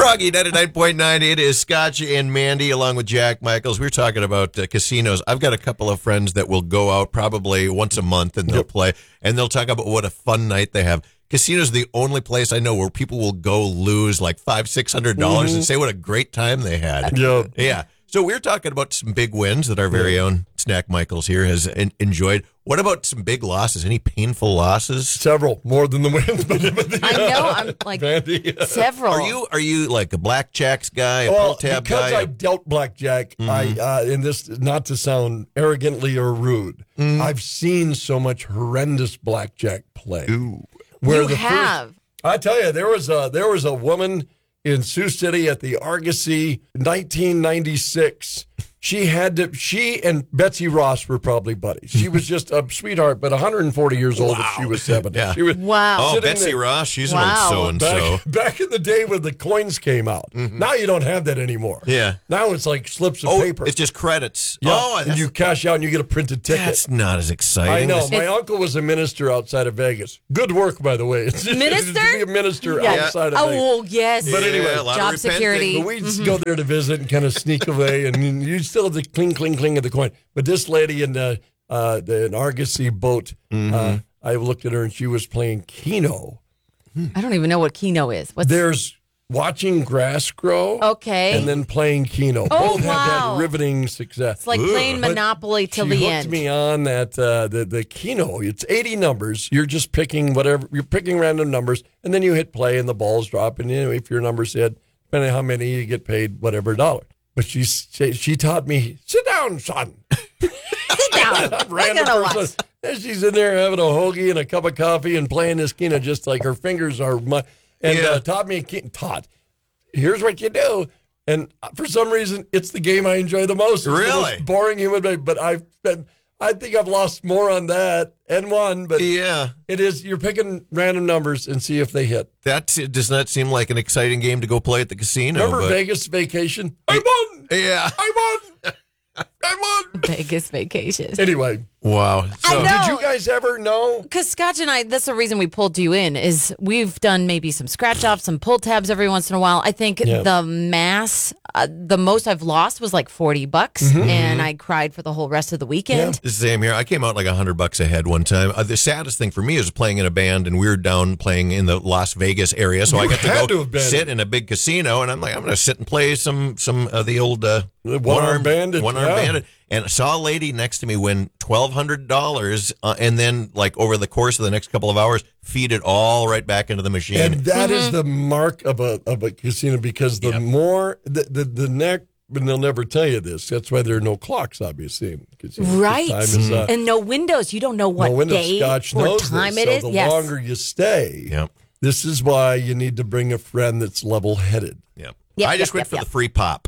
Froggy 99.9. It is Scotch and Mandy along with Jack Michaels. We're talking about casinos. I've got a couple of friends that will go out probably once a month and they'll play, and they'll talk about what a fun night they have. Casinos are the only place I know where people will go lose like $500-$600 and say what a great time they had. Yeah. So we're talking about some big wins that our very own Snack Michaels here has enjoyed. What about some big losses? Any painful losses? Several, more than the wins. I know. I'm like Mandy. several. Are you like a blackjacks guy, a pull tab guy? Because I dealt blackjack, and this not to sound arrogantly or rude, I've seen so much horrendous blackjack play. You have. I tell you, there was a woman in Sioux City at the Argosy, 1996. She and Betsy Ross were probably buddies. She was just a sweetheart, but 140 years old if she was 70. Yeah. She was Oh, Betsy Ross, she's an old so-and-so. Back in the day when the coins came out. Now you don't have that anymore. Yeah. Now it's like slips of paper. It's just credits. Yeah. Oh, and you cash out and you get a printed ticket. That's not as exciting. I know. My uncle was a minister outside of Vegas. Good work, by the way. Minister? To be a minister outside of Vegas. Oh, yes. But anyway, a lot job of repenting. security. But we go there to visit and kind of sneak away, and you still have the cling, cling, cling of the coin. But this lady in the Argosy boat, I looked at her and she was playing Keno. I don't even know what Keno is. There's watching grass grow. Okay. And then playing Keno. Oh, Both have wow. that riveting success. It's like playing Monopoly till she the hooked end. me on that the Keno. It's 80 numbers. You're just picking whatever. You're picking random numbers, and then you hit play, and the balls drop. And if your number's hit, depending on how many, you get paid whatever dollar. But she taught me, sit down, son. Sit down. Random person. And she's in there having a hoagie and a cup of coffee and playing this Keno just like her fingers are. Taught me here's what you do. And for some reason, it's the game I enjoy the most. It's the most boring human being. But I think I've lost more on that and won. But it is, you're picking random numbers and see if they hit. That does not seem like an exciting game to go play at the casino. Remember Vegas Vacation? I won! Yeah. I won! I won! Vegas Vacation. Anyway. Wow. I know. Did you guys ever know? Because Scotch and I, that's the reason we pulled you in, is we've done maybe some scratch offs, some pull tabs every once in a while. I think the most I've lost was like $40, and I cried for the whole rest of the weekend. Yeah. Same here. I came out like $100 ahead one time. The saddest thing for me is playing in a band, and we were down playing in the Las Vegas area, so I got to go sit in a big casino, and I'm like, I'm going to sit and play some of the old one-arm bandit. One-arm bandit. And I saw a lady next to me win $1,200, and then, like, over the course of the next couple of hours, feed it all right back into the machine. And that is the mark of a casino, because the more the neck, and they'll never tell you this. That's why there are no clocks, obviously. In casinos. Right. Time is, and no windows. You don't know what day Scotch or knows time this. it is. So the longer you stay, this is why you need to bring a friend that's level-headed. I just went for the free pop.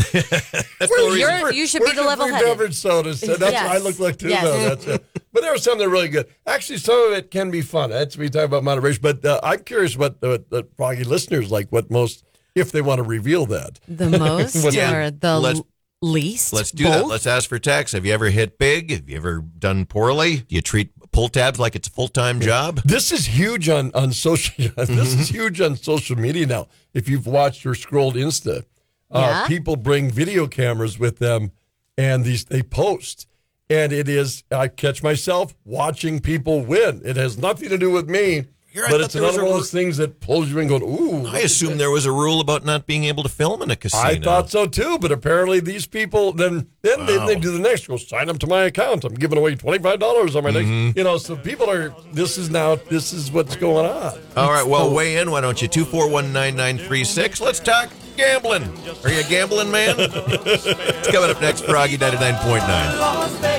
You should be the level-headed. Beverage sodas. That's what I look like too. Though. That's it. But there was something really good. Actually, some of it can be fun. That's we talk about moderation. But I'm curious what the Froggy listeners like. What most, if they want to reveal that. The most or the least? Let's do that. Let's ask for text. Have you ever hit big? Have you ever done poorly? Do you treat pull tabs like it's a full-time job? This is huge on social. This is huge on social media now. If you've watched or scrolled Insta, people bring video cameras with them, and they post. And it is, I catch myself watching people win. It has nothing to do with me. But it's another one of those things that pulls you in going, ooh. I assumed there was a rule about not being able to film in a casino. I thought so too, but apparently these people, then they do the next. Go sign up to my account. I'm giving away $25 on my next. So people are, this is what's going on. All right, well, weigh in. Why don't you? 241-9936. Let's talk gambling. Are you a gambling man? It's coming up next, Froggy 99.9.